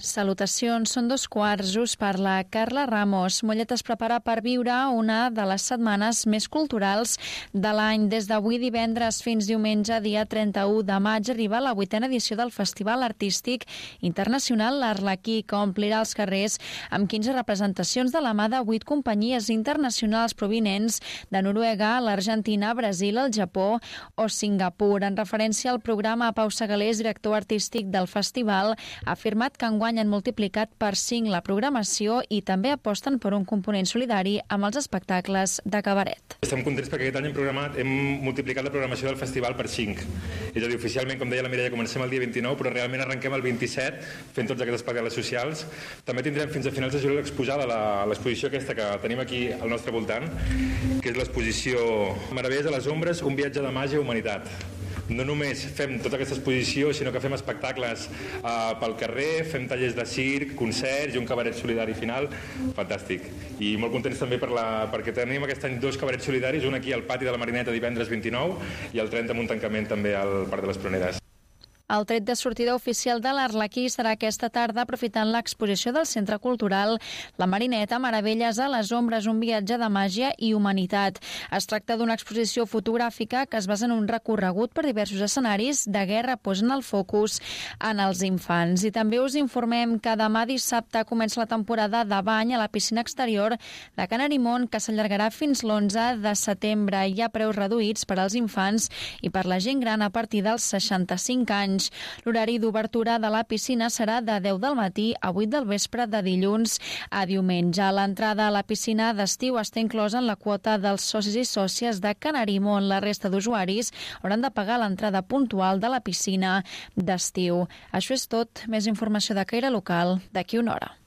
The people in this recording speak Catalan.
Salutacions, són 2:15, us parla Carla Ramos. Mollet es prepara per viure una de les setmanes més culturals de l'any. Des d'avui divendres fins diumenge, dia 31 de maig, arriba la 8a edició del Festival Artístic Internacional L'Arlequí, que omplirà els carrers amb 15 representacions de la mà de 8 companyies internacionals provinents de Noruega, l'Argentina, Brasil, el Japó o Singapur. En referència al programa, Pau Segalés, director artístic del festival, ha afirmat que enguany han multiplicat per 5 la programació i també aposten per un component solidari amb els espectacles de cabaret. Estem contents perquè aquest any hem multiplicat la programació del festival per 5. És a dir, oficialment, com deia la Mireia, comencem el dia 29, però realment arrenquem el 27 fent tots aquests espectacles socials. També tindrem fins a finals de juliol exposada l'exposició aquesta que tenim aquí al nostre voltant, que és l'exposició Meravelles a les ombres, un viatge de màgia i humanitat. No només fem tota aquesta exposició, sinó que fem espectacles pel carrer, fem tallers de circ, concerts i un cabaret solidari final. Fantàstic. I molt contents també perquè tenim aquest any 2 cabarets solidaris, un aquí al pati de la Marineta divendres 29 i el 30 amb un tancament també al Parc de les Pruneres. El tret de sortida oficial de l'Arlequí serà aquesta tarda, aprofitant l'exposició del Centre Cultural La Marineta, Meravelles a les ombres, un viatge de màgia i humanitat. Es tracta d'una exposició fotogràfica que es basa en un recorregut per diversos escenaris de guerra, posen el focus en els infants. I també us informem que demà dissabte comença la temporada de bany a la piscina exterior de Can Arimon, que s'allargarà fins l'11 de setembre. Hi ha preus reduïts per als infants i per la gent gran a partir dels 65 anys. L'horari d'obertura de la piscina serà de 10 del matí a 8 del vespre de dilluns a diumenge. L'entrada a la piscina d'estiu està inclosa en la quota dels socis i sòcies de Can Arimon. La resta d'usuaris hauran de pagar l'entrada puntual de la piscina d'estiu. Això és tot. Més informació de caire local d'aquí una hora.